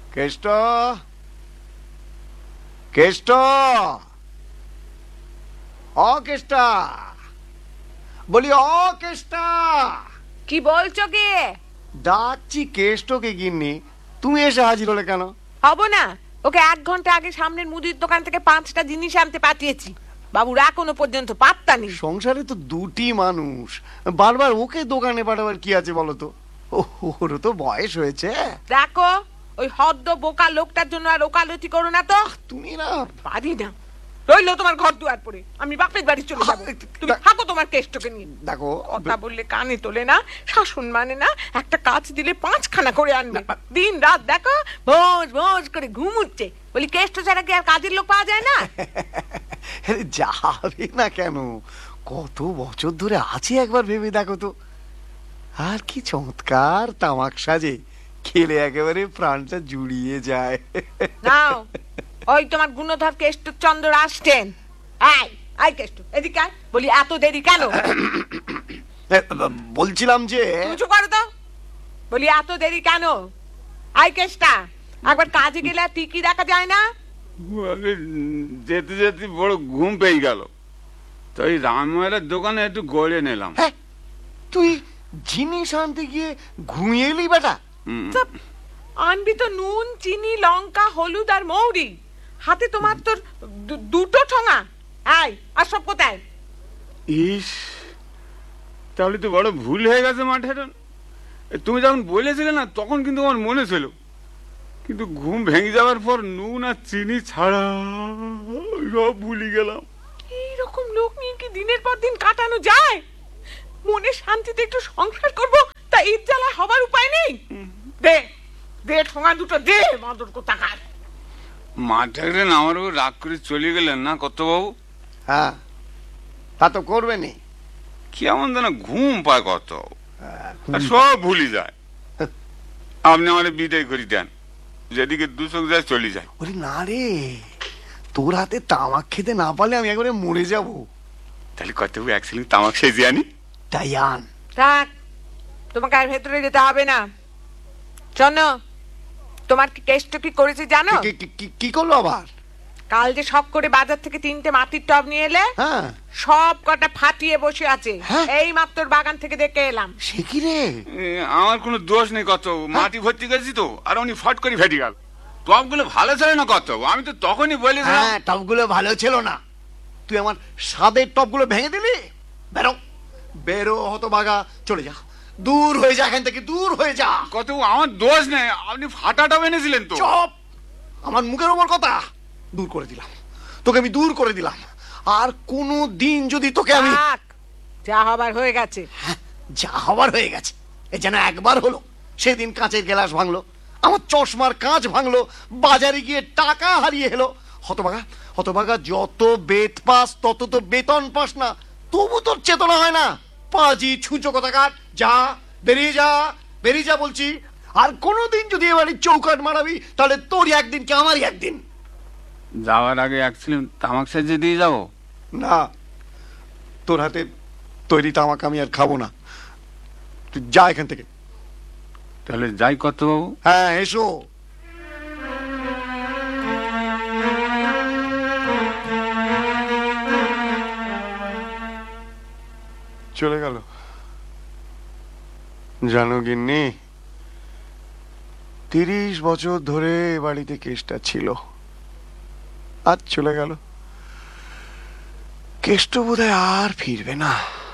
কেষ্ট, কেষ্ট, ও কেষ্টা, বলি ও কেষ্টা। কি বলছো কি? ডাকছি কেষ্টকে গিন্নি, তুমি এসে হাজির হলে কেন? হবো না, ওকে 1 ঘন্টা আগে সামনের মুদির দোকান থেকে 5টা জিনিস আনতে পাঠিয়েছি। বাবুর এখনো পর্যন্ত পাত্তা নেই। সংসারে তো দুটি মানুষ, বারবার ওকে দোকানে পাঠাবার কি আছে বলো তো? ওর তো বয়স হয়েছে। দেখো, ওই হদ্দ বোকা লোকটার জন্য আর ওকালতি করো না তো। তুমি না পারি না। রইলো তোমার ঘর দুয়ার পরে, আমি বাপের বাড়ি চলে যাবো। তুমি থাকো তোমার কেষ্টকে নিয়ে। দেখো, কথা বললে কানে তোলে না, শাসন মানে না। একটা কাজ দিলে 5খানা করে আনবে, দিন রাত দেখো ভোজ ভোজ করে ঘুমুচ্ছে। বলি কেষ্ট ছাড়া কি আর কাজের লোক পাওয়া যায় না? যাবে না কেন? কত বছর ধরে আছে, একবার ভেবে দেখো তো। আর কি চমৎকার তামাক সাজে, খেলে একেবারে প্রাণটা জুড়িয়ে যায়। নাও, ওই তোমার গুণধর কেষ্টচন্দ্র আসছেন। আয় আয় কেষ্ট, এদিকে আয়। বলি এত দেরি কেন? বলছিলাম যে কিছু করো তো। বলি এত দেরি কেন? আয় কেষ্টা, একবার কাজে গেলে আর টিকি দেখা যায় না। যেতে যেতে বড় ঘুম পেয়ে গেল, তাই রামমায়ের দোকানে একটু গড়ে নিলাম। হ্যাঁ, তুই জিনিস আনতে গিয়ে ঘুমিয়ে এলি বেটা? আনবি তো নুন, চিনি, লঙ্কা, হলুদ আর মৌরি। হাতে তোমার তোর দুটো ঠোঙা। আয়, আর সব কোথায়? ইস, তাহলে তো বড় ভুল হয়ে গেছে মাঠের। তুমি যখন বলেছিলে না, তখন কিন্তু আমার মনে ছিল, কিন্তু ঘুম ভেঙে যাওয়ার পর নুন আর চিনি ছাড়া সব ভুলে গেলাম। এইরকম লোক নিয়ে কি দিনের পর দিন কাটানো যায়? মনে শান্তিতে একটু সংসার করব, তা ঈদ জ্বালা হবার উপায় নেই। দে দে ঠোঙা দুটো দে, মাদর কোথাকার। মাঠের আমার রাগ করে চলে গেলেন না কত বাবু? হ্যাঁ, তা তো করবে নি। কেমন যেন ঘুম পায় কত, সব ভুলে যায়। আপনি আমার বিদায় করে দেন, যেদিকে দুচোখ যায় চলে যায়। ওরে না রে, তোর হাতে তামাক খেতে না পারলে আমি একবারে মরে যাব। তাহলে কত এক সিলিং তামাক সেজে আনি। তাই আন। থাক, তোমাকে আর ভেতরে যেতে হবে না। শোনো, তোমার কি কেষ্ট কি করেছে জানো? কি করলো আবার? কাল যে শখ করে বাজার থেকে 3টে মাটির টব নিয়ে এলে, হ্যাঁ, সব কটা ফাটিয়ে বসে আছে। হ্যাঁ? এই মাত্র বাগান থেকে দেখে এলাম। সে কি রে? আমার কোনো দোষ নেই কত, মাটি ভর্তি গেছি তো, আর উনি ফট করে ফেটে গেল। টবগুলো ভালো ছিল না কত, আমি তো তখনই বলেছিলাম। হ্যাঁ, টবগুলো ভালো ছিল না। তুই আমার স্বাদের টবগুলো ভেঙে দিলি। বেরো বেরো হতভাগা, চলে যা, দূর হয়ে যা এখান থেকে, দূর হয়ে যা। কত আমার দোষ নেই, আপনি ফাটা টব এনেছিলেন তো। চুপ, আমার মুখের ওপর কথা। দূর করে দিলাম তোকে, আমি দূর করে দিলাম। আর কোনো দিন যদি তোকে আমি... থাক, যা হবার হয়ে গেছে। যা হবার হয়ে গেছে, এ যেন একবার হলো। সেদিন কাঁচের গ্লাস ভাঙলো, আমার চশমার কাঁচ ভাঙলো, বাজারে গিয়ে টাকা হারিয়ে এলো। হতভাগা হতভাগা, যত বেত পাস তত তো বেতন পাস না, তবু তোর চেতনা হয় না। পাজি ছুঁচো কোথাকার, যা, বেরিয়ে যা, বেরিয়ে যা বলছি। আর কোনোদিন যদি এবারে চৌকাট মারাবি, তাহলে তোরই একদিন কি আমারই একদিন। যাওয়ার আগে এক সিলিং তামাক সেজে দিয়ে যাবো? না, তোর হাতে তৈরি তামাক আমি আর খাবো না। তুই যা এখান থেকে। তাহলে যাই কত বাবু? হ্যাঁ, এসো। চলে গেল। জানো গিন্নি, 30 বছর ধরে এ বাড়িতে কেষ্টা ছিল, আজ চলে গেল। কেষ্ট বোধহয় আর ফিরবে না।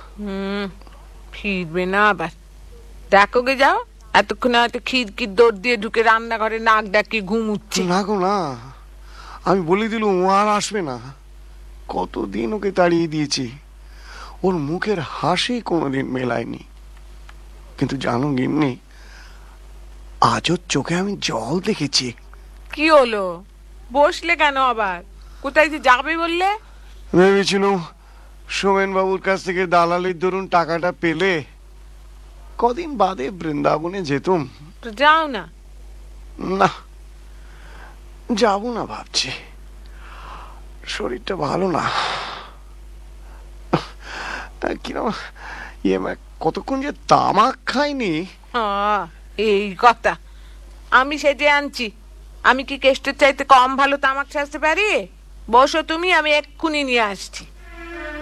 ফিরবে না আবার? দেখো গে, যাও, এতক্ষণে হয়তো খিড়কির দৌড় দিয়ে ঢুকে রান্নাঘরে নাক ডাকি ঘুমুচ্ছে। না গো না, আমি বলে দিলুম ও আর আসবে না। কতদিন ওকে তাড়িয়ে দিয়েছি, ওর মুখের হাসি কোনোদিন মেলায়নি। কিন্তু জানো গিন্নি, আজ ওর চোখে আমি জল দেখেছি। কি হলো? বসলে কেন আবার? কোথায় যে যাবে বললে? ভেবেছিলাম সোমেন বাবুর কাছ থেকে দালালির দরুন টাকাটা পেলে কদিন বাদে বৃন্দাবনে যেতুম। তো যাও না। না, যাবো না ভাবছি, শরীরটা ভালো না। কিরম কতক্ষণ যে তামাক খাইনি। এই কথা, আমি সেজে আনছি, আমি কি কেষ্টের চাইতে কম ভালো তামাক সাজতে পারি? বসো তুমি, আমি এক্ষুনি নিয়ে আসছি।